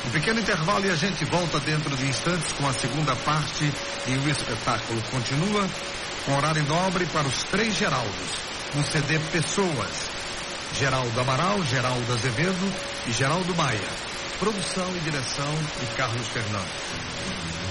Um pequeno intervalo e a gente volta dentro de instantes com a segunda parte e o espetáculo continua com horário nobre para os 3 Geraldos, no CD Pessoas. Geraldo Amaral, Geraldo Azevedo e Geraldo Maia. Produção e direção de Carlos Fernandes.